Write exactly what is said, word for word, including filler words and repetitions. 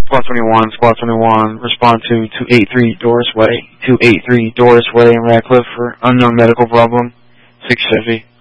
Squad twenty-one, Squad twenty-one, respond to two eighty-three Doris Way, two eighty-three Doris Way in Radcliffe for unknown medical problem, six fifty.